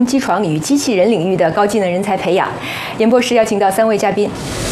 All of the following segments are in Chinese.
机床与机器人领域的高技能人才培养。演播室邀请到3位嘉宾。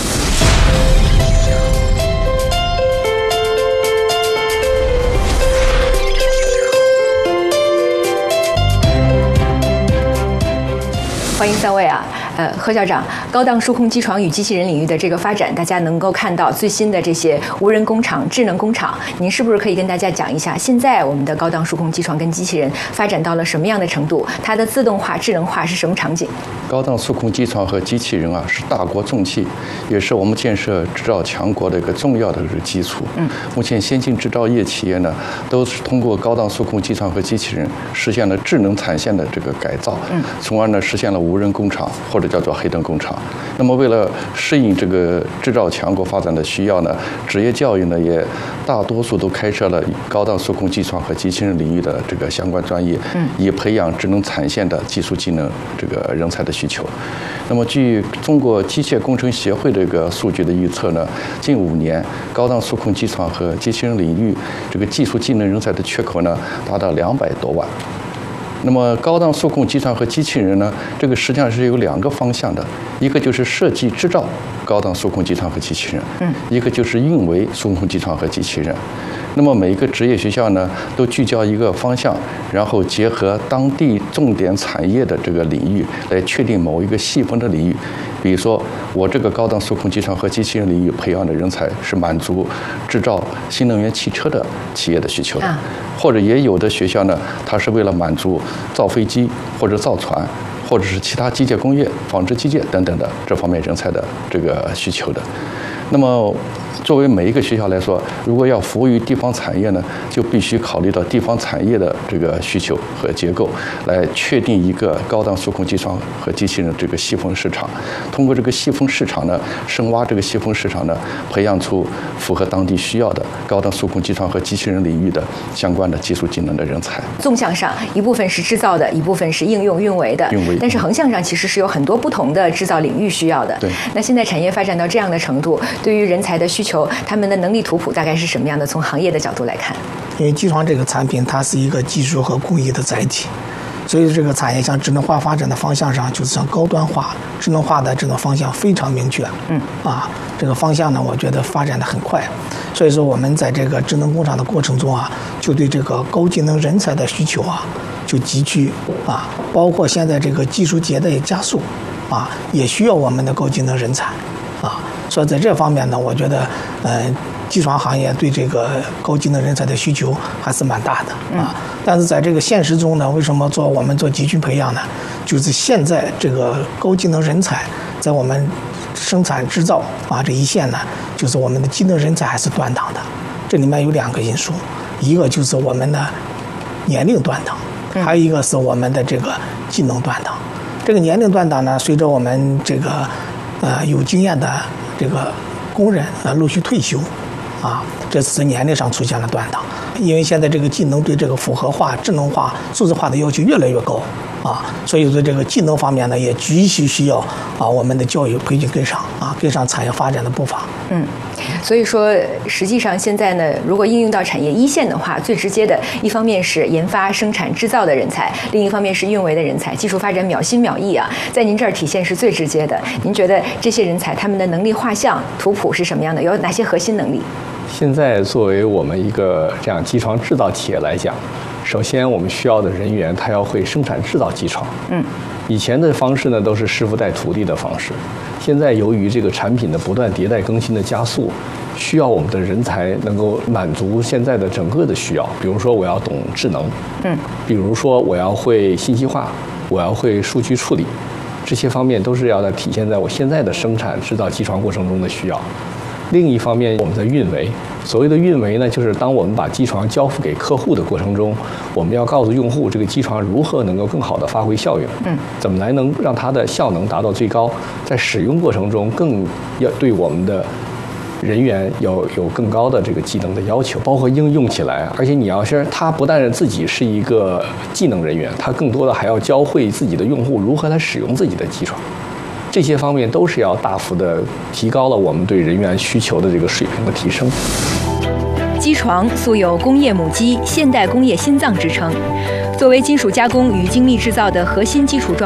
欢迎3位啊！何校长，高档数控机床与机器人领域的这个发展，大家能够看到最新的这些无人工厂、智能工厂，您是不是可以跟大家讲一下，现在我们的高档数控机床跟机器人发展到了什么样的程度？它的自动化、智能化是什么场景？ 高档数控机床和机器人啊，是大国重器，也是我们建设制造强国的一个重要的基础。目前先进制造业企业呢，都是通过高档数控机床和机器人实现了智能产线的这个改造，从而呢实现了无人工厂或者叫做黑灯工厂。那么为了适应这个制造强国发展的需要呢，职业教育呢也大多数都开设了高档数控机床和机器人领域的这个相关专业，以培养智能产线的技术技能这个人才的需求。那么据中国机械工程协会这个数据的预测呢，近5年高档数控机床和机器人领域这个技术技能人才的缺口呢达到200多万。那么高档数控机床和机器人呢，这个实际上是有2个方向的，一个就是设计制造高档数控机床和机器人，一个就是运维数控机床和机器人。那么每一个职业学校呢，都聚焦一个方向，然后结合当地重点产业的这个领域，来确定某一个细分的领域。比如说，我这个高档数控机床和机器人领域培养的人才是满足制造新能源汽车的企业的需求的，或者也有的学校呢，它是为了满足造飞机或者造船，或者是其他机械工业、纺织机械等等的这方面人才的这个需求的。那么作为每一个学校来说，如果要服务于地方产业呢，就必须考虑到地方产业的这个需求和结构，来确定一个高档数控机床和机器人这个细分市场。通过这个细分市场呢，深挖这个细分市场呢，培养出符合当地需要的高档数控机床和机器人领域的相关的技术技能的人才。 纵向上，一部分是制造的，一部分是应用运维的。但是横向上其实是有很多不同的制造领域需要的。 对。 那现在产业发展到这样的程度，对于人才的需求，他们的能力图谱大概是什么样的？从行业的角度来看， 因为机床这个产品，它是一个技术和工艺的载体，所以这个产业向智能化发展的方向上，就是向高端化、智能化的这种方向非常明确。这个方向呢，我觉得发展的很快。所以说，我们在这个智能工厂的过程中啊，就对这个高技能人才的需求啊，就急剧包括现在这个技术迭代加速也需要我们的高技能人才所以在这方面呢，我觉得机床行业对这个高技能人才的需求还是蛮大的但是在这个现实中呢，为什么我们做集群培养呢？就是现在这个高技能人才在我们生产制造这一线呢，就是我们的技能人才还是断档的。这里面有2个因素，一个就是我们的年龄断档，还有一个是我们的这个技能断档。这个年龄断档呢，随着我们这个有经验的这个工人陆续退休这是年龄上出现了断档。因为现在这个技能对这个复合化、智能化、数字化的要求越来越高所以说这个技能方面呢，也急需要我们的教育培训跟上跟上产业发展的步伐。 所以说实际上现在呢，如果应用到产业一线的话，最直接的一方面是研发、生产、制造的人才，另一方面是运维的人才，技术发展秒新秒异在您这儿体现是最直接的。您觉得这些人才他们的能力画像图谱是什么样的？有哪些核心能力？ 现在作为我们一个这样机床制造企业来讲，首先我们需要的人员他要会生产制造机床。以前的方式呢都是师傅带徒弟的方式，现在由于这个产品的不断迭代更新的加速，需要我们的人才能够满足现在的整个的需要。比如说我要懂智能，比如说我要会信息化，我要会数据处理，这些方面都是要体现在我现在的生产制造机床过程中的需要。另一方面，我们的运维，所谓的运维呢，就是当我们把机床交付给客户的过程中，我们要告诉用户这个机床如何能够更好的发挥效用，怎么来能让它的效能达到最高，在使用过程中更要对我们的人员有更高的这个技能的要求，包括应用起来。而且你要是他不但是自己是一个技能人员，他更多的还要教会自己的用户如何来使用自己的机床。这些方面都是要大幅的提高了我们对人员需求的这个水平的提升。 机床素有工业母机、现代工业心脏之称，作为金属加工与精密制造的核心基础装